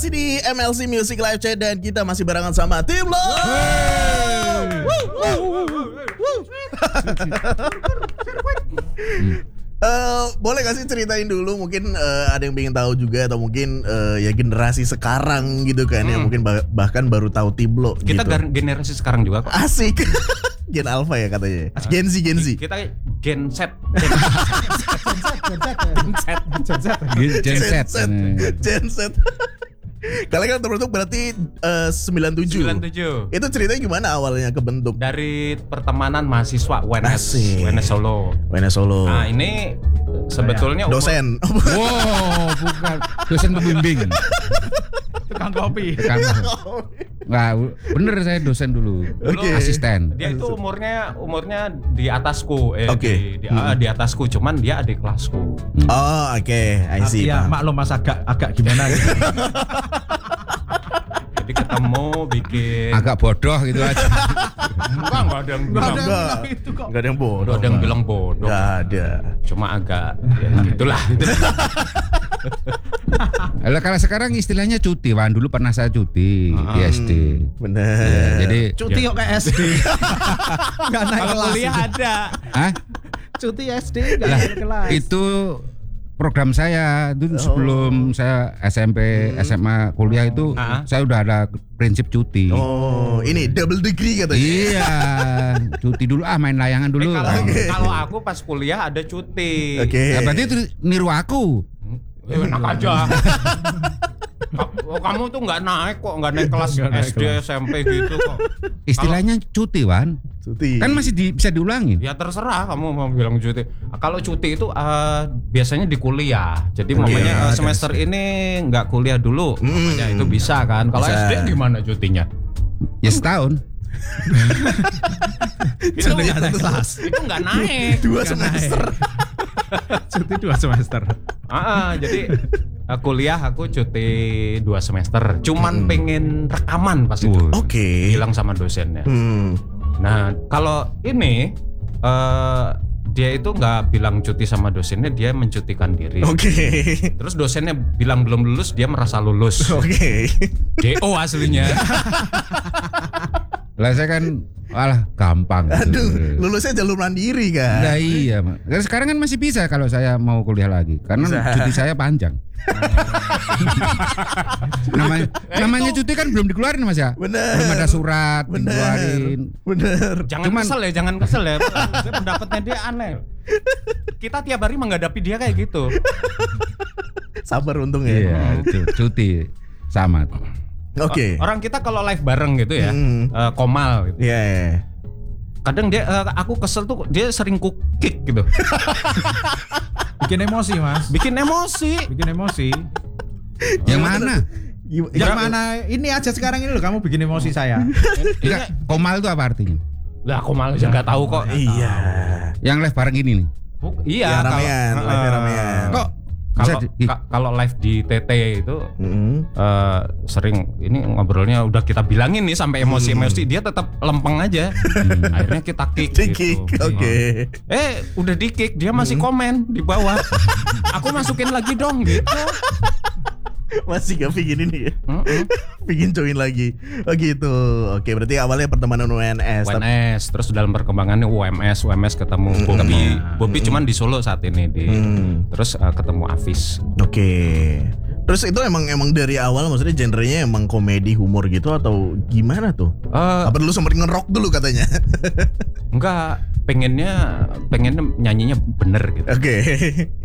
masih di MLC Music Live Chat dan kita masih barengan sama tim lo. Boleh gak sih ceritain dulu mungkin ada yang pengen tahu juga atau mungkin ya generasi sekarang gitu kan ya mungkin bahkan baru tahu Tiblo kita gitu. Generasi sekarang juga kok. Asik. Gen Alpha ya katanya. Gen Z. Kita Gen Z. Gen Z. Kalian kan terbentuk berarti 97. Itu ceritanya gimana awalnya kebentuk? Dari pertemanan mahasiswa UNS Solo. Nah, ini sebetulnya dosen. Wow, bukan dosen pembimbing. Tukang kopi. Nggak, bener saya dosen dulu. Asisten. Dia itu umurnya di atasku, di atasku, cuman dia adik kelasku. Oh, oke, I see. Ya, maklum Mas agak gimana gitu. Jadi ketemu bikin agak bodoh gitu aja. Enggak ada yang bilang itu kok. Enggak ada yang bodoh. Enggak ada yang bilang bodoh. Enggak ada. Cuma agak ya itulah. Kalau sekarang istilahnya cuti, Wan. Dulu pernah saya cuti di SD. Bener. Ya, jadi cuti kok ke SD. Enggak naik kalau kelas. kuliah ada. Hah? Cuti SD enggak naik kelas. Itu program saya itu sebelum saya SMP, SMA, kuliah itu saya udah ada prinsip cuti. Oh, ini double degree katanya. Iya, cuti dulu main layangan dulu. Kalau aku pas kuliah ada cuti. Oke. Ya, berarti itu niru aku. Enak aja. Kamu tuh nggak naik kelas SD SMP gitu kok. Istilahnya cuti, Wan. Cuti. Kan masih bisa diulangin. Ya terserah kamu mau bilang cuti. Kalau cuti itu biasanya di kuliah. Jadi mamanya semester ini nggak kuliah dulu. Mamanya itu bisa kan. Kalau SD gimana cutinya? Ya setahun. Itu nggak naik kelas. Itu nggak naik. 2 semester. Cuti 2 semester. Jadi kuliah aku cuti 2 semester. Cuman pengen rekaman pas itu. Oke. Bilang sama dosennya. Nah kalau ini dia itu nggak bilang cuti sama dosennya, dia mencutikan diri. Oke. Terus dosennya bilang belum lulus, dia merasa lulus. Oke. DO aslinya. Lah saya kan gampang. Aduh, lulusnya jalur mandiri kan. Nah iya, sekarang kan masih bisa kalau saya mau kuliah lagi karena cuti saya panjang. namanya cuti kan belum dikeluarin Mas ya. Bener. Belum ada surat dikeluarin. Bener. Jangan kesel ya. Pendapatnya dia aneh. Kita tiap hari menghadapi dia kayak gitu. Sabar untung ya. Iya, cuti sama. Oke. Orang kita kalau live bareng gitu ya, Komal gitu. Iya. Kadang dia aku kesel tuh dia sering kick gitu. Bikin emosi, Mas. Bikin emosi. Yang mana? Yang mana? Ini aja sekarang ini loh kamu bikin emosi saya. Enggak, komal itu apa artinya? Lah Komal aja nggak tahu kok. Iya. Yang live bareng ini nih. Iya, ramean. Kok kalau live di TT itu sering ini ngobrolnya udah kita bilangin nih sampai emosi dia tetap lempeng aja. Akhirnya kita kick gitu. Oke. Udah di kick dia masih komen di bawah. Aku masukin lagi dong gitu. Masih gak bikin ini ya? Bikin join lagi. Oh gitu. Oke, berarti awalnya pertemanan UNS. Terus dalam perkembangannya UMS ketemu Bobby cuman di Solo saat ini terus ketemu Afis. Oke. Terus itu emang dari awal maksudnya genrenya emang komedi humor gitu atau gimana tuh? Apa dulu sempat nge-rock dulu katanya? Enggak, pengennya nyanyinya bener gitu. Oke.